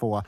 04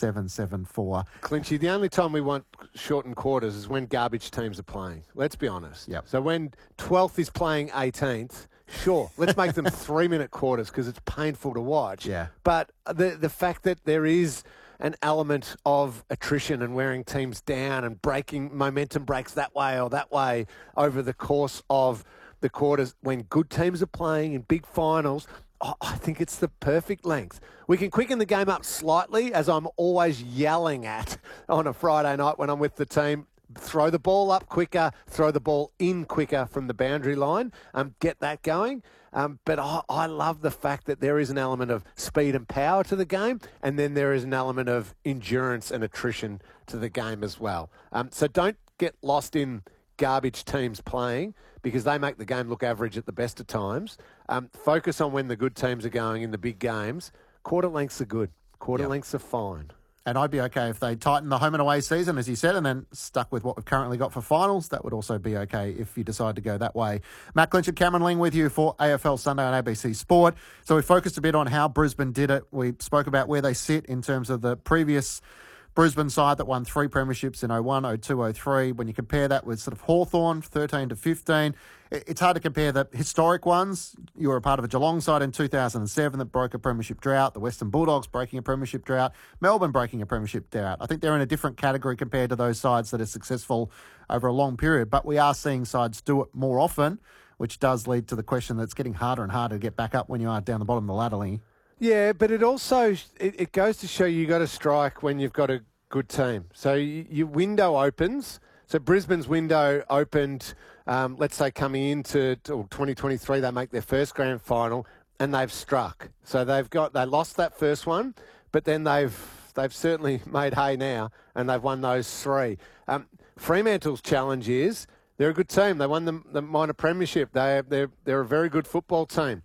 774. Clinchy, the only time we want shortened quarters is when garbage teams are playing. Let's be honest. Yep. So when 12th is playing 18th, sure, let's make them 3-minute quarters because it's painful to watch. Yeah. But the fact that there is an element of attrition and wearing teams down and breaking momentum breaks that way or that way over the course of the quarters when good teams are playing in big finals, I think it's the perfect length. We can quicken the game up slightly, as I'm always yelling at on a Friday night when I'm with the team. Throw the ball up quicker, throw the ball in quicker from the boundary line, get that going. But I love the fact that there is an element of speed and power to the game, and then there is an element of endurance and attrition to the game as well. So don't get lost in garbage teams playing because they make the game look average at the best of times. Focus on when the good teams are going in the big games. Quarter lengths are good. Quarter lengths are fine. And I'd be okay if they tighten the home and away season, as you said, and then stuck with what we've currently got for finals. That would also be okay if you decide to go that way. Matt Clinch and Cameron Ling with you for AFL Sunday on ABC Sport. So we focused a bit on how Brisbane did it. We spoke about where they sit in terms of the previous Brisbane side that won 3 premierships in 01, 02, 03. When you compare that with sort of Hawthorn, 13 to 15, it's hard to compare the historic ones. You were a part of a Geelong side in 2007 that broke a premiership drought, the Western Bulldogs breaking a premiership drought, Melbourne breaking a premiership drought. I think they're in a different category compared to those sides that are successful over a long period. But we are seeing sides do it more often, which does lead to the question that's getting harder and harder to get back up when you are down the bottom of the ladder, Lee. Yeah, but it also it goes to show you got to strike when you've got a good team. So your window opens. So Brisbane's window opened, let's say coming into 2023, they make their first grand final and they've struck. So they lost that first one, but then they've certainly made hay now and they've won those 3. Fremantle's challenge is they're a good team. They won the minor premiership. They're a very good football team.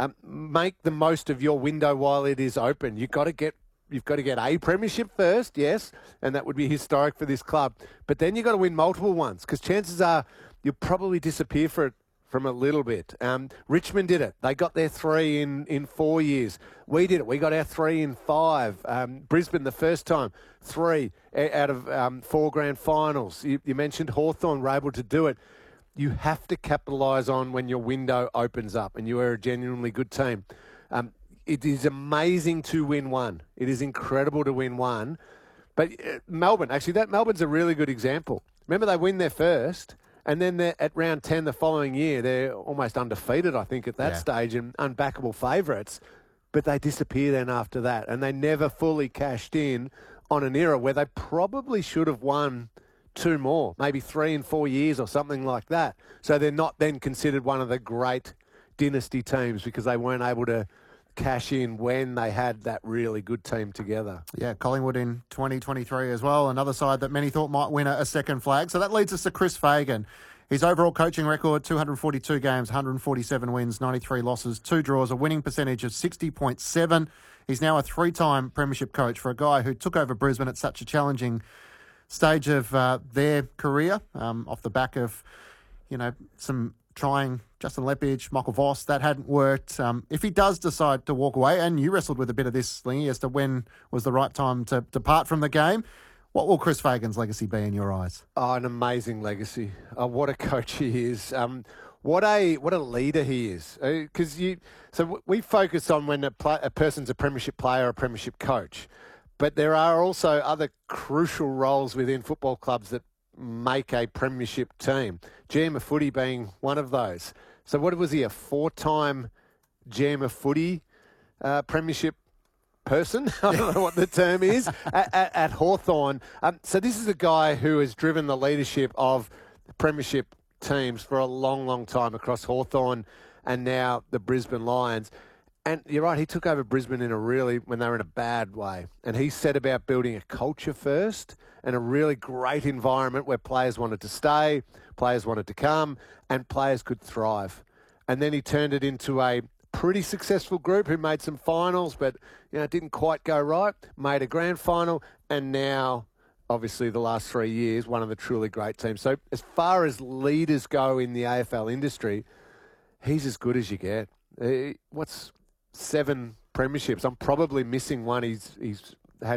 Make the most of your window while it is open. You've got to get a premiership first, yes, and that would be historic for this club. But then you've got to win multiple ones because chances are you'll probably disappear from a little bit. Richmond did it. They got their 3 in 4 years. We did it. We got our 3 in 5. Brisbane the first time, 3 out of 4 grand finals. You mentioned Hawthorn were able to do it. You have to capitalise on when your window opens up and you are a genuinely good team. It is amazing to win one. It is incredible to win one. But Melbourne, Melbourne's a really good example. Remember, they win their first, and then at round 10 the following year, they're almost undefeated, I think, at that stage, and unbackable favourites. But they disappear then after that, and they never fully cashed in on an era where they probably should have won 2 more, maybe 3 in 4 years or something like that. So they're not then considered one of the great dynasty teams because they weren't able to cash in when they had that really good team together. Yeah, Collingwood in 2023 as well, another side that many thought might win a second flag. So that leads us to Chris Fagan. His overall coaching record, 242 games, 147 wins, 93 losses, 2 draws, a winning percentage of 60.7. He's now a 3-time premiership coach for a guy who took over Brisbane at such a challenging stage of their career, off the back of, some trying Justin Lepage, Michael Voss, that hadn't worked. If he does decide to walk away, and you wrestled with a bit of this, Lingy, as to when was the right time to depart from the game, what will Chris Fagan's legacy be in your eyes? Oh, an amazing legacy. What a coach he is. What a leader he is. So we focus on when a person's a premiership player or a premiership coach, but there are also other crucial roles within football clubs that make a premiership team. GM of footy being one of those. So what was he, a 4-time GM of footy premiership person? I don't know what the term is, at Hawthorn. So this is a guy who has driven the leadership of premiership teams for a long, long time across Hawthorn and now the Brisbane Lions. And you're right, he took over Brisbane when they were in a bad way. And he set about building a culture first and a really great environment where players wanted to stay, players wanted to come, and players could thrive. And then he turned it into a pretty successful group who made some finals, but it didn't quite go right, made a grand final, and now, obviously, the last 3 years, one of the truly great teams. So as far as leaders go in the AFL industry, he's as good as you get. What's 7 premierships? I'm probably missing one. He's